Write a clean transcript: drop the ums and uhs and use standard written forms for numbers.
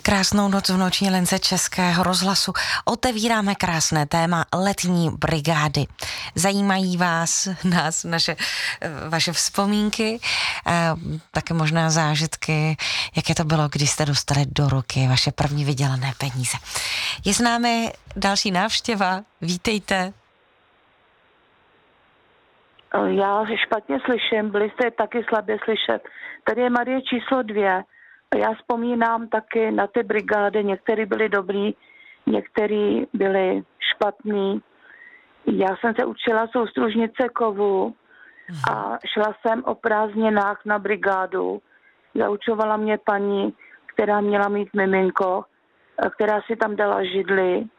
Krásnou noc v noční lince Českého rozhlasu. Otevíráme krásné téma letní brigády. Zajímají nás vaše vzpomínky, také možná zážitky, jaké to bylo, když jste dostali do ruky vaše první vydělané peníze. Je s námi další návštěva. Vítejte. Já špatně slyším, byli jste taky slabě slyšet. Tady je Marie číslo 2. Já vzpomínám taky na ty brigády, některý byli dobrý, některý byli špatný. Já jsem se učila soustružnice kovu a šla jsem o prázdninách na brigádu. Zaučovala mě paní, která měla mít miminko, která si tam dala židli